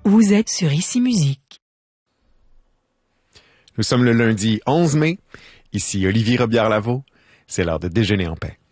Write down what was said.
Vous êtes sur Ici Musique. Nous sommes le lundi 11 mai. Ici Olivier Robillard-Lavaux. C'est l'heure de déjeuner en paix.